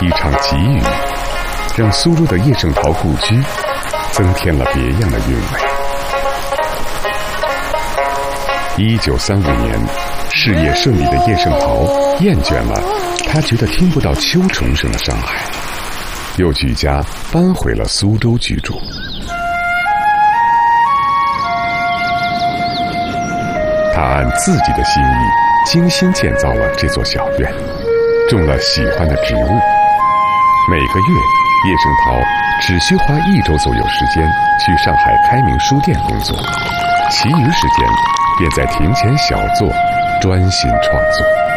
一场急雨，让苏州的叶圣陶故居增添了别样的韵味。1935年，事业顺利的叶圣陶厌倦了他觉得听不到秋虫声的上海，又举家搬回了苏州居住。他按自己的心意精心建造了这座小院，种了喜欢的植物。每个月，叶圣陶只需花1周左右时间去上海开明书店工作，其余时间便在庭前小坐，专心创作。